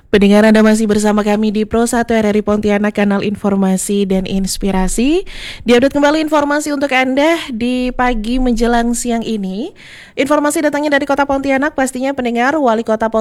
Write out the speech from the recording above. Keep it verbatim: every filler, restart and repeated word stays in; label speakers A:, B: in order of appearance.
A: Pendengar, Anda masih bersama kami di Pro satu R R I Pontianak, kanal informasi dan inspirasi. Diupdate kembali informasi untuk Anda di pagi menjelang siang ini. Informasi datangnya dari Kota Pontianak, pastinya pendengar. Wali Kota Pontianak